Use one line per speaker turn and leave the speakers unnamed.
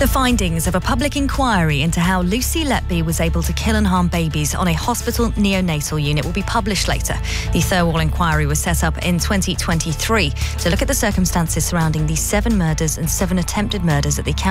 The findings of a public inquiry into how Lucy Letby was able to kill and harm babies on a hospital neonatal unit will be published later. The Thirlwall inquiry was set up in 2023 to look at the circumstances surrounding the 7 murders and 7 attempted murders at the